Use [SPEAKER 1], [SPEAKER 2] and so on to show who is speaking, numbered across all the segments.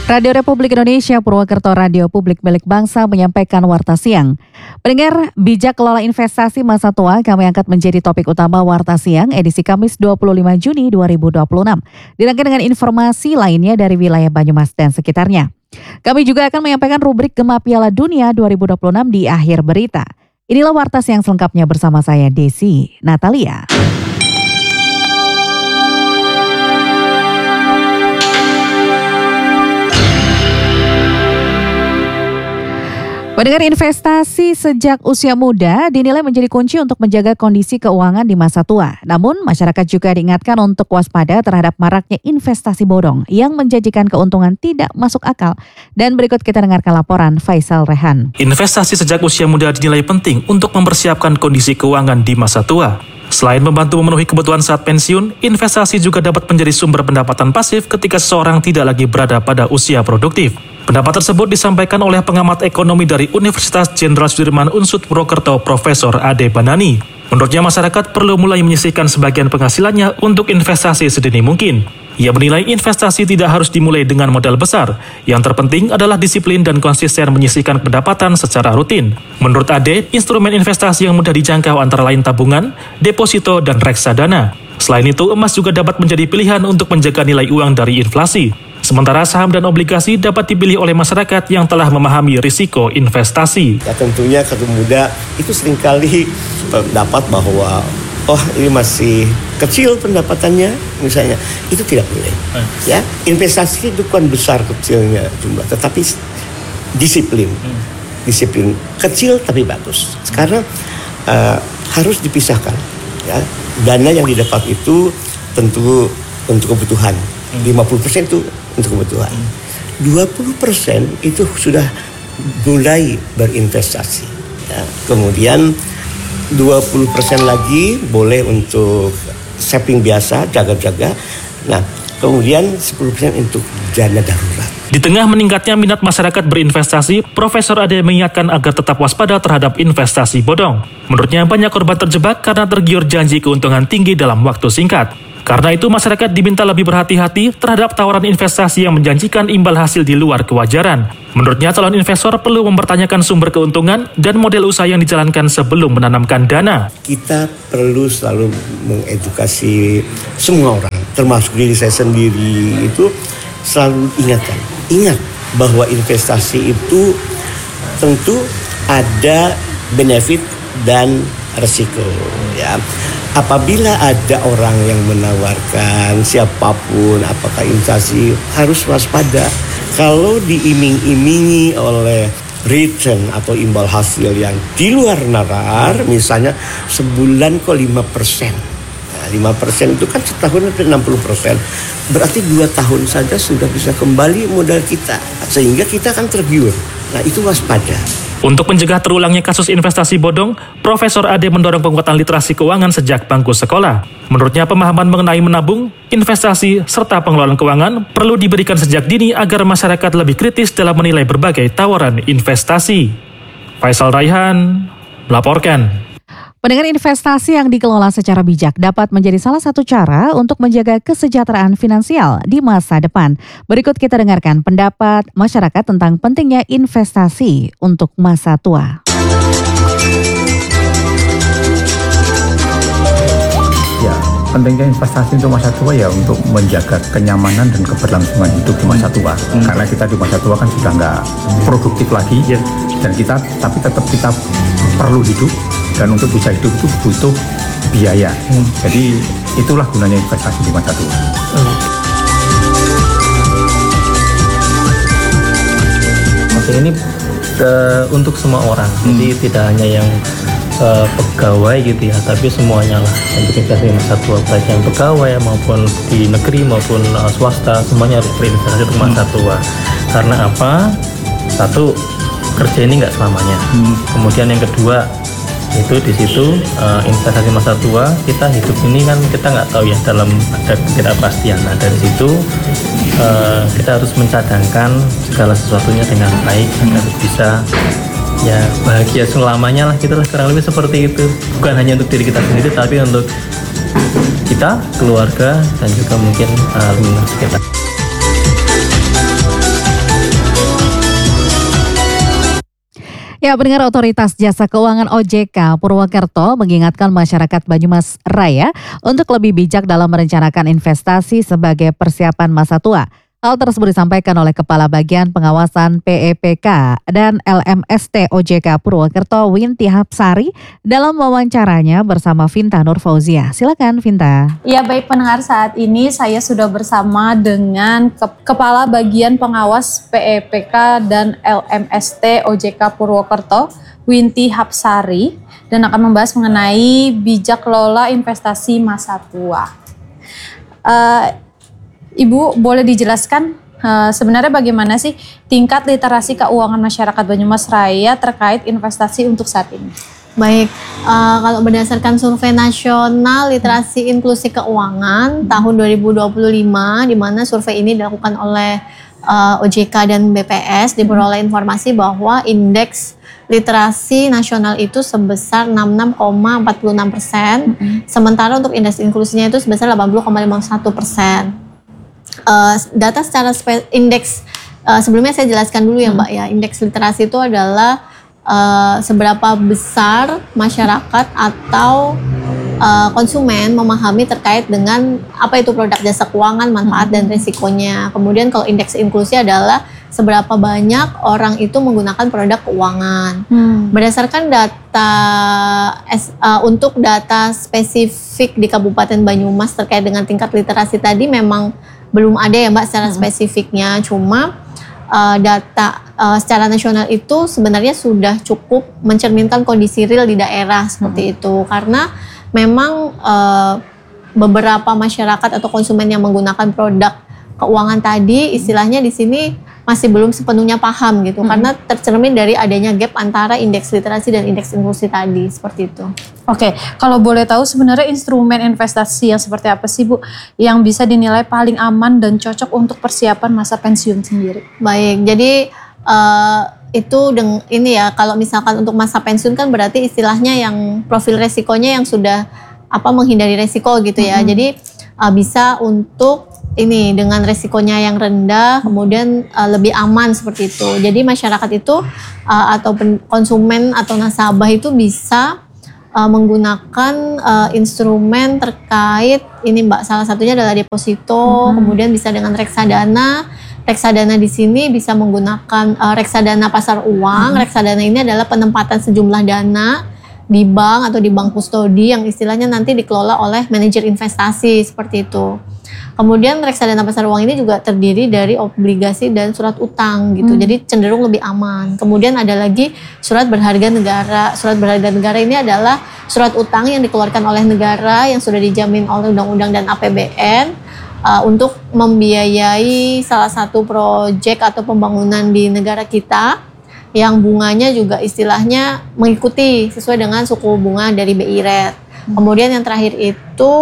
[SPEAKER 1] Radio Republik Indonesia Purwokerto Radio Publik Milik Bangsa menyampaikan Warta Siang. Pendengar, bijak kelola investasi masa tua kami angkat menjadi topik utama Warta Siang edisi Kamis 25 Juni 2026. Dirangkai dengan informasi lainnya dari wilayah Banyumas dan sekitarnya. Kami juga akan menyampaikan rubrik Gema Piala Dunia 2026 di akhir berita. Inilah Warta Siang selengkapnya bersama saya Desi Natalia. Pendengar, investasi sejak usia muda dinilai menjadi kunci untuk menjaga kondisi keuangan di masa tua. Namun, masyarakat juga diingatkan untuk waspada terhadap maraknya investasi bodong yang menjanjikan keuntungan tidak masuk akal. Dan berikut kita dengarkan laporan Faisal Rehan.
[SPEAKER 2] Investasi sejak usia muda dinilai penting untuk mempersiapkan kondisi keuangan di masa tua. Selain membantu memenuhi kebutuhan saat pensiun, investasi juga dapat menjadi sumber pendapatan pasif ketika seseorang tidak lagi berada pada usia produktif. Pendapat tersebut disampaikan oleh pengamat ekonomi dari Universitas Jenderal Sudirman Unsud Purwokerto, Profesor Ade Banani. Menurutnya masyarakat perlu mulai menyisihkan sebagian penghasilannya untuk investasi sedini mungkin. Ia menilai investasi tidak harus dimulai dengan modal besar. Yang terpenting adalah disiplin dan konsisten menyisihkan pendapatan secara rutin. Menurut Ade, instrumen investasi yang mudah dijangkau antara lain tabungan, deposito, dan reksadana. Selain itu, emas juga dapat menjadi pilihan untuk menjaga nilai uang dari inflasi. Sementara saham dan obligasi dapat dipilih oleh masyarakat yang telah memahami risiko investasi.
[SPEAKER 3] Ya tentunya kaum muda itu seringkali dapat bahwa ini masih kecil pendapatannya misalnya, itu tidak boleh. Ya, investasi itu kan besar kecilnya jumlah, tetapi disiplin kecil tapi bagus. Sekarang harus dipisahkan. Ya, dana yang didapat itu tentu untuk kebutuhan. 50% itu untuk kebutuhan. 20% itu sudah mulai berinvestasi. Ya, kemudian 20% lagi boleh untuk saving biasa, jaga-jaga. Nah, kemudian 10% untuk dana darurat.
[SPEAKER 2] Di tengah meningkatnya minat masyarakat berinvestasi, Profesor Ade mengingatkan agar tetap waspada terhadap investasi bodong. Menurutnya banyak korban terjebak karena tergiur janji keuntungan tinggi dalam waktu singkat. Karena itu masyarakat diminta lebih berhati-hati terhadap tawaran investasi yang menjanjikan imbal hasil di luar kewajaran. Menurutnya calon investor perlu mempertanyakan sumber keuntungan dan model usaha yang dijalankan sebelum menanamkan dana.
[SPEAKER 3] Kita perlu selalu mengedukasi semua orang, termasuk diri saya sendiri, itu selalu ingat bahwa investasi itu tentu ada benefit dan resiko, ya. Apabila ada orang yang menawarkan siapapun, apakah investasi, harus waspada. Kalau diiming-imingi oleh return atau imbal hasil yang di luar nalar, misalnya sebulan kok 5%. Nah, 5% itu kan setahun hampir 60%. Berarti 2 tahun saja sudah bisa kembali modal kita. Sehingga kita akan tergiur. Nah, itu waspada.
[SPEAKER 2] Untuk mencegah terulangnya kasus investasi bodong, Profesor Ade mendorong penguatan literasi keuangan sejak bangku sekolah. Menurutnya pemahaman mengenai menabung, investasi, serta pengelolaan keuangan perlu diberikan sejak dini agar masyarakat lebih kritis dalam menilai berbagai tawaran investasi. Faisal Raihan melaporkan.
[SPEAKER 1] Pendengar, investasi yang dikelola secara bijak dapat menjadi salah satu cara untuk menjaga kesejahteraan finansial di masa depan. Berikut kita dengarkan pendapat masyarakat tentang pentingnya investasi untuk masa tua.
[SPEAKER 4] Ya, pentingnya investasi untuk masa tua ya untuk menjaga kenyamanan dan keberlangsungan hidup di masa tua. Karena kita di masa tua kan sudah nggak produktif lagi, dan tapi tetap kita perlu hidup. Dan untuk bisa hidup itu butuh biaya. Jadi itulah gunanya investasi di masa tua.
[SPEAKER 5] Oke, ini untuk semua orang. Jadi tidak hanya yang pegawai gitu ya, tapi semuanya lah untuk investasi di masa tua, baik yang pegawai maupun di negeri maupun swasta, semuanya harus berinvestasi untuk masa tua. Karena apa? Satu, kerja ini nggak selamanya. Kemudian yang kedua, itu di situ investasi masa tua, kita hidup ini kan kita nggak tahu ya, dalam ada ketidakpastian. Nah, dari situ kita harus mencadangkan segala sesuatunya dengan baik agar bisa ya bahagia selamanya lah, gitu lah, kurang lebih seperti itu. Bukan hanya untuk diri kita sendiri, tapi untuk kita, keluarga, dan juga mungkin lingkungan sekitar.
[SPEAKER 1] Ya, pendengar, Otoritas Jasa Keuangan OJK Purwokerto mengingatkan masyarakat Banyumas Raya untuk lebih bijak dalam merencanakan investasi sebagai persiapan masa tua. Hal tersebut disampaikan oleh Kepala Bagian Pengawasan PEPK dan LMST OJK Purwokerto Winti Hapsari dalam wawancaranya bersama Vinta Nur Fauzia. Silakan Vinta.
[SPEAKER 6] Ya, baik pendengar, saat ini saya sudah bersama dengan Kepala Bagian Pengawas PEPK dan LMST OJK Purwokerto Winti Hapsari dan akan membahas mengenai bijak kelola investasi masa tua. Ibu, boleh dijelaskan sebenarnya bagaimana sih tingkat literasi keuangan masyarakat Banyumas Raya terkait investasi untuk saat ini?
[SPEAKER 7] Baik, kalau berdasarkan survei nasional literasi inklusi keuangan tahun 2025, di mana survei ini dilakukan oleh OJK dan BPS, diperoleh informasi bahwa indeks literasi nasional itu sebesar 66,46%, sementara untuk indeks inklusinya itu sebesar 80,51%. Data secara indeks, sebelumnya saya jelaskan dulu ya Mbak ya, indeks literasi itu adalah seberapa besar masyarakat atau konsumen memahami terkait dengan apa itu produk jasa keuangan, manfaat dan risikonya. Kemudian kalau indeks inklusi adalah seberapa banyak orang itu menggunakan produk keuangan. Berdasarkan data untuk data spesifik di Kabupaten Banyumas terkait dengan tingkat literasi tadi memang belum ada ya Mbak secara spesifiknya. Cuma data secara nasional itu sebenarnya sudah cukup mencerminkan kondisi real di daerah seperti itu. Karena memang beberapa masyarakat atau konsumen yang menggunakan produk keuangan tadi, istilahnya di sini masih belum sepenuhnya paham gitu, karena tercermin dari adanya gap antara indeks literasi dan indeks inklusi tadi, seperti itu.
[SPEAKER 6] Oke, kalau boleh tahu sebenarnya instrumen investasi yang seperti apa sih Bu yang bisa dinilai paling aman dan cocok untuk persiapan masa pensiun sendiri?
[SPEAKER 7] Baik, jadi itu ini ya, kalau misalkan untuk masa pensiun kan berarti istilahnya yang profil resikonya yang sudah menghindari resiko gitu ya. Jadi bisa untuk ini dengan resikonya yang rendah, kemudian lebih aman seperti itu. Jadi masyarakat itu atau konsumen atau nasabah itu bisa menggunakan instrumen terkait ini Mbak, salah satunya adalah deposito, kemudian bisa dengan reksadana. Reksadana di sini bisa menggunakan reksadana pasar uang. Reksadana ini adalah penempatan sejumlah dana di bank atau di bank kustodi yang istilahnya nanti dikelola oleh manajer investasi seperti itu. Kemudian reksadana pasar uang ini juga terdiri dari obligasi dan surat utang gitu. Jadi cenderung lebih aman. Kemudian ada lagi surat berharga negara. Surat berharga negara ini adalah surat utang yang dikeluarkan oleh negara yang sudah dijamin oleh undang-undang dan APBN untuk membiayai salah satu proyek atau pembangunan di negara kita yang bunganya juga istilahnya mengikuti sesuai dengan suku bunga dari BI Rate. Kemudian yang terakhir itu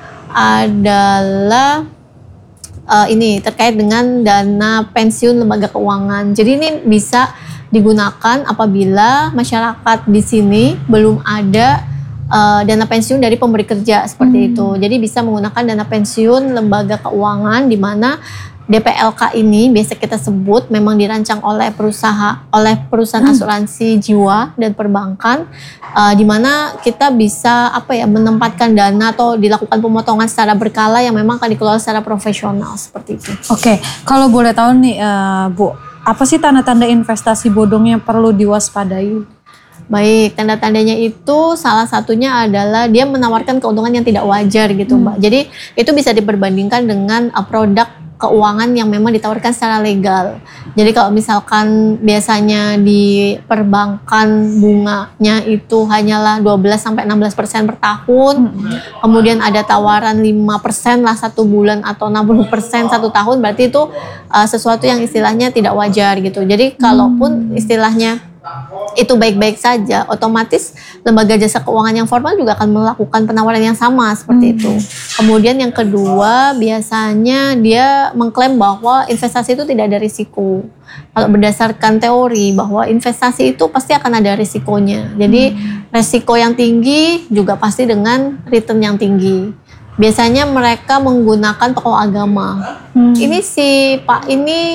[SPEAKER 7] adalah ini terkait dengan dana pensiun lembaga keuangan. Jadi ini bisa digunakan apabila masyarakat di sini belum ada dana pensiun dari pemberi kerja seperti itu. Jadi bisa menggunakan dana pensiun lembaga keuangan di mana DPLK ini biasa kita sebut memang dirancang oleh perusahaan asuransi jiwa dan perbankan, di mana kita bisa menempatkan dana atau dilakukan pemotongan secara berkala yang memang akan dikelola secara profesional seperti itu.
[SPEAKER 6] Oke, kalau boleh tahu nih Bu, apa sih tanda-tanda investasi bodong yang perlu diwaspadai?
[SPEAKER 7] Baik, tanda-tandanya itu salah satunya adalah dia menawarkan keuntungan yang tidak wajar gitu Mbak. Jadi itu bisa diperbandingkan dengan produk keuangan yang memang ditawarkan secara legal. Jadi kalau misalkan biasanya di perbankan bunganya itu hanyalah 12-16% per tahun, kemudian ada tawaran 5% lah 1 bulan atau 60% 1 tahun, berarti itu sesuatu yang istilahnya tidak wajar gitu. Jadi kalaupun istilahnya itu baik-baik saja, otomatis lembaga jasa keuangan yang formal juga akan melakukan penawaran yang sama seperti itu. Kemudian yang kedua, biasanya dia mengklaim bahwa investasi itu tidak ada risiko. Kalau berdasarkan teori bahwa investasi itu pasti akan ada risikonya. Jadi risiko yang tinggi juga pasti dengan return yang tinggi. Biasanya mereka menggunakan tokoh agama. Ini si Pak ini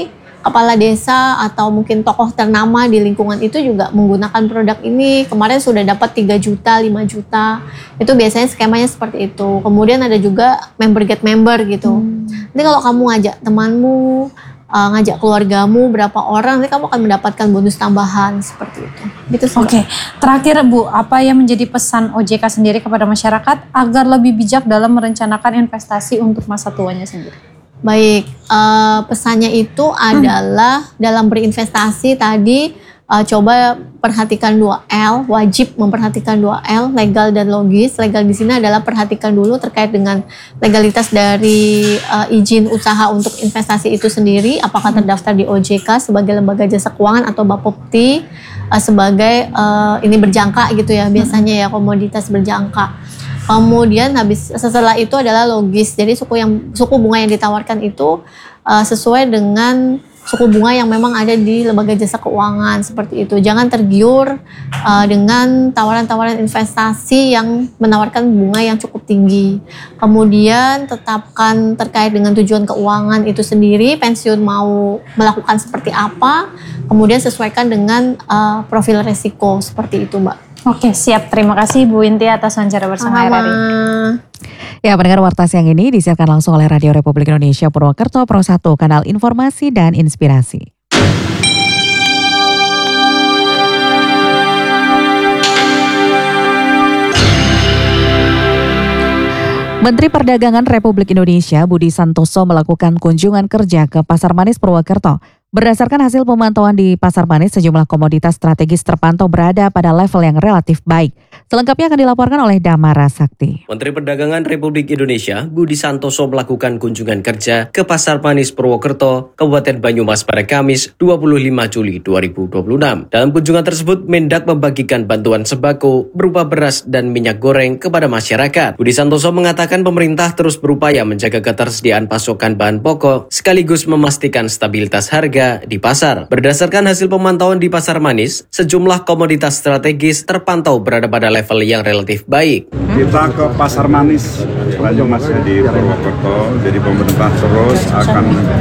[SPEAKER 7] kepala desa atau mungkin tokoh ternama di lingkungan itu juga menggunakan produk ini. Kemarin sudah dapat 3 juta, 5 juta. Itu biasanya skemanya seperti itu. Kemudian ada juga member get member gitu. Nanti kalau kamu ngajak temanmu, ngajak keluargamu berapa orang, nanti kamu akan mendapatkan bonus tambahan seperti itu. Gitu sih.
[SPEAKER 6] Oke, terakhir Bu, apa yang menjadi pesan OJK sendiri kepada masyarakat agar lebih bijak dalam merencanakan investasi untuk masa tuanya sendiri?
[SPEAKER 7] Baik, pesannya itu adalah dalam berinvestasi tadi coba perhatikan 2L, wajib memperhatikan 2L, legal dan logis. Legal di sini adalah perhatikan dulu terkait dengan legalitas dari izin usaha untuk investasi itu sendiri, apakah terdaftar di OJK sebagai lembaga jasa keuangan atau Bapepti sebagai ini berjangka gitu ya, biasanya ya komoditas berjangka. Kemudian setelah itu adalah logis. Jadi suku bunga yang ditawarkan itu sesuai dengan suku bunga yang memang ada di lembaga jasa keuangan seperti itu. Jangan tergiur dengan tawaran-tawaran investasi yang menawarkan bunga yang cukup tinggi. Kemudian tetapkan terkait dengan tujuan keuangan itu sendiri, pensiun mau melakukan seperti apa. Kemudian sesuaikan dengan profil resiko seperti itu, Mbak.
[SPEAKER 6] Oke, siap. Terima kasih Bu Winti atas wawancara bersama RRI.
[SPEAKER 1] Ya, pendengar Warta Siang ini disiarkan langsung oleh Radio Republik Indonesia Purwokerto Pro 1, kanal informasi dan inspirasi. Menteri Perdagangan Republik Indonesia Budi Santoso melakukan kunjungan kerja ke Pasar Manis Purwokerto. Berdasarkan hasil pemantauan di Pasar Manis, sejumlah komoditas strategis terpantau berada pada level yang relatif baik. Selengkapnya akan dilaporkan oleh Damara Sakti.
[SPEAKER 8] Menteri Perdagangan Republik Indonesia Budi Santoso melakukan kunjungan kerja ke Pasar Manis Purwokerto, Kabupaten Banyumas pada Kamis 25 Juli 2026. Dalam kunjungan tersebut, Mendak membagikan bantuan sembako berupa beras dan minyak goreng kepada masyarakat. Budi Santoso mengatakan pemerintah terus berupaya menjaga ketersediaan pasokan bahan pokok sekaligus memastikan stabilitas harga di pasar. Berdasarkan hasil pemantauan di Pasar Manis, sejumlah komoditas strategis terpantau berada pada level yang relatif baik.
[SPEAKER 9] Kita ke Pasar Manis Banyumas di Purwokerto, jadi pemerintah terus akan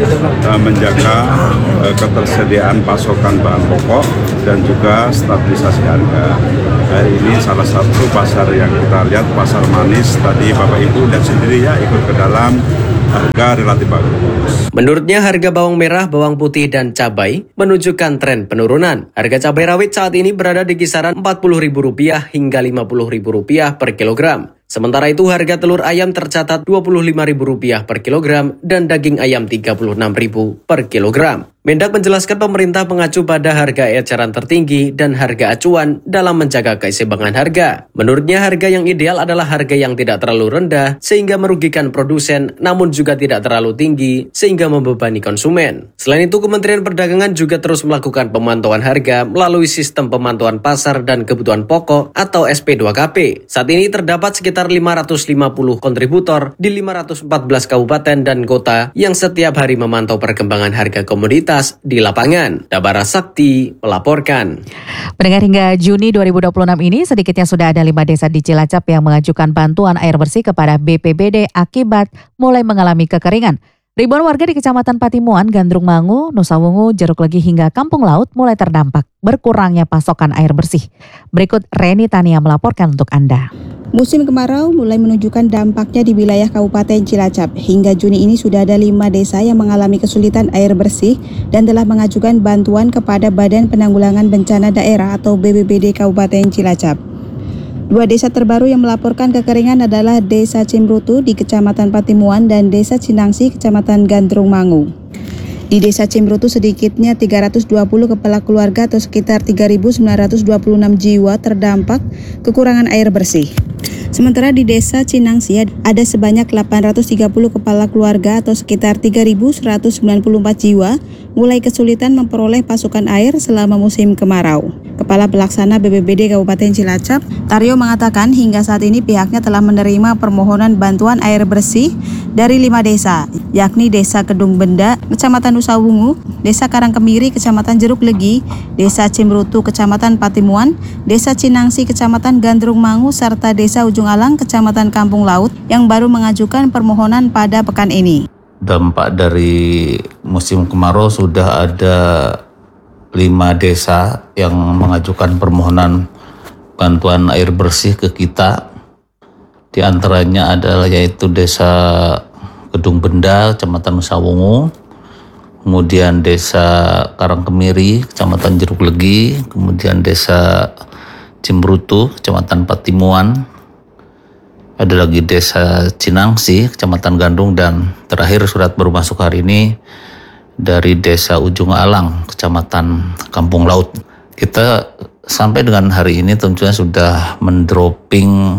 [SPEAKER 9] menjaga ketersediaan pasokan bahan pokok dan juga stabilisasi harga. Ini salah satu pasar yang kita lihat, Pasar Manis. Tadi Bapak Ibu lihat sendiri ya, ikut ke dalam, harga relatif bagus.
[SPEAKER 8] Menurutnya harga bawang merah, bawang putih, dan cabai menunjukkan tren penurunan. Harga cabai rawit saat ini berada di kisaran Rp40.000 hingga Rp50.000 per kilogram. Sementara itu harga telur ayam tercatat Rp25.000 per kilogram dan daging ayam Rp36.000 per kilogram. Mendak menjelaskan pemerintah mengacu pada harga eceran tertinggi dan harga acuan dalam menjaga keseimbangan harga. Menurutnya harga yang ideal adalah harga yang tidak terlalu rendah sehingga merugikan produsen namun juga tidak terlalu tinggi sehingga membebani konsumen. Selain itu Kementerian Perdagangan juga terus melakukan pemantauan harga melalui sistem pemantauan pasar dan kebutuhan pokok atau SP2KP. Saat ini terdapat sekitar 550 kontributor di 514 kabupaten dan kota yang setiap hari memantau perkembangan harga komoditas di lapangan. Damara Sakti melaporkan.
[SPEAKER 1] Pendengar, hingga Juni 2026 ini sedikitnya sudah ada 5 desa di Cilacap yang mengajukan bantuan air bersih kepada BPBD akibat mulai mengalami kekeringan. Ribuan warga di Kecamatan Patimuan, Gandrung Mangu, Nusa Wungu, Jeruk Legi hingga Kampung Laut mulai terdampak berkurangnya pasokan air bersih. Berikut Reni Tania melaporkan untuk Anda.
[SPEAKER 10] Musim kemarau mulai menunjukkan dampaknya di wilayah Kabupaten Cilacap. Hingga Juni ini sudah ada 5 desa yang mengalami kesulitan air bersih dan telah mengajukan bantuan kepada Badan Penanggulangan Bencana Daerah atau BPBD Kabupaten Cilacap. 2 desa terbaru yang melaporkan kekeringan adalah Desa Cimrutu di Kecamatan Patimuan dan Desa Cinangsi, Kecamatan Gandrung Mangu. Di Desa Cimrutu sedikitnya 320 kepala keluarga atau sekitar 3.926 jiwa terdampak kekurangan air bersih. Sementara di Desa Cinangsi ada sebanyak 830 kepala keluarga atau sekitar 3.194 jiwa mulai kesulitan memperoleh pasokan air selama musim kemarau. Kepala Pelaksana BPBD Kabupaten Cilacap, Taryo mengatakan hingga saat ini pihaknya telah menerima permohonan bantuan air bersih dari 5 desa, yakni Desa Kedung Benda, Kecamatan Nusa Wungu, Desa Karangkemiri, Kecamatan Jeruk Legi, Desa Cimrutu, Kecamatan Patimuan, Desa Cinangsi, Kecamatan Gandrung Mangu, serta Desa Ujung Alang, Kecamatan Kampung Laut yang baru mengajukan permohonan pada pekan ini.
[SPEAKER 11] dampak dari musim kemarau sudah ada 5 desa yang mengajukan permohonan bantuan air bersih ke kita. Di antaranya adalah yaitu Desa Kedung Benda, Kecamatan Sawungu, kemudian Desa Karangkemiri, Kecamatan Jeruk Legi, kemudian Desa Cimrutu, Kecamatan Patimuan, ada lagi Desa Cinangsi, Kecamatan Gandung, dan terakhir surat baru masuk hari ini dari Desa Ujung Alang, Kecamatan Kampung Laut. Kita sampai dengan hari ini tentunya sudah mendropping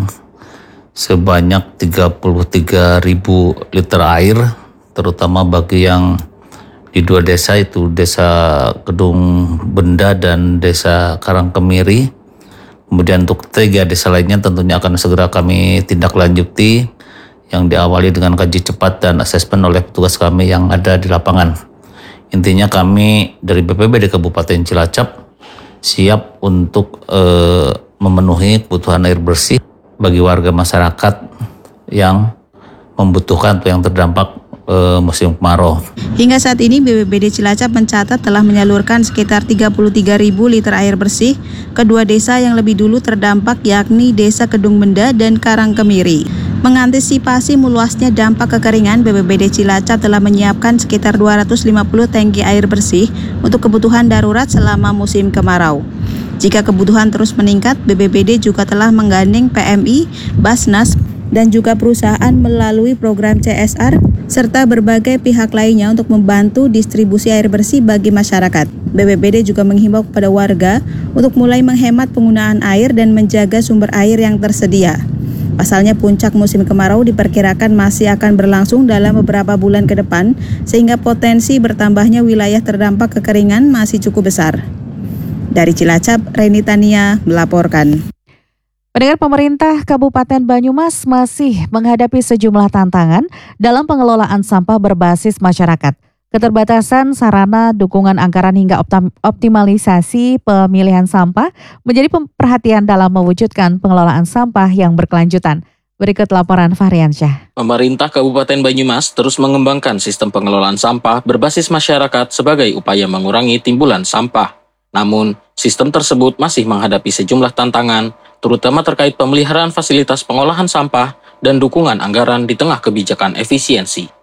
[SPEAKER 11] sebanyak 33.000 liter air, terutama bagi yang di 2 desa itu Desa Kedung Benda dan Desa Karangkemiri. Kemudian untuk 3 desa lainnya tentunya akan segera kami tindak lanjuti yang diawali dengan kaji cepat dan asesmen oleh petugas kami yang ada di lapangan. Intinya kami dari BPBD Kabupaten Cilacap siap untuk memenuhi kebutuhan air bersih bagi warga masyarakat yang membutuhkan atau yang terdampak musim kemarau.
[SPEAKER 10] Hingga saat ini BPBD Cilacap mencatat telah menyalurkan sekitar 33.000 liter air bersih ke 2 desa yang lebih dulu terdampak, yakni Desa Kedung Benda dan Karangkemiri. Mengantisipasi meluasnya dampak kekeringan, BPBD Cilacap telah menyiapkan sekitar 250 tangki air bersih untuk kebutuhan darurat selama musim kemarau. Jika kebutuhan terus meningkat, BPBD juga telah menggandeng PMI, Basnas, dan juga perusahaan melalui program CSR serta berbagai pihak lainnya untuk membantu distribusi air bersih bagi masyarakat. BPBD juga menghimbau kepada warga untuk mulai menghemat penggunaan air dan menjaga sumber air yang tersedia. Pasalnya puncak musim kemarau diperkirakan masih akan berlangsung dalam beberapa bulan ke depan, sehingga potensi bertambahnya wilayah terdampak kekeringan masih cukup besar. Dari Cilacap, Reni Tania melaporkan.
[SPEAKER 1] Pendengar, pemerintah Kabupaten Banyumas masih menghadapi sejumlah tantangan dalam pengelolaan sampah berbasis masyarakat. Keterbatasan sarana, dukungan anggaran hingga optimalisasi pemilihan sampah menjadi perhatian dalam mewujudkan pengelolaan sampah yang berkelanjutan. Berikut laporan Fahriansyah.
[SPEAKER 12] Pemerintah Kabupaten Banyumas terus mengembangkan sistem pengelolaan sampah berbasis masyarakat sebagai upaya mengurangi timbulan sampah. Namun, sistem tersebut masih menghadapi sejumlah tantangan, terutama terkait pemeliharaan fasilitas pengolahan sampah dan dukungan anggaran di tengah kebijakan efisiensi.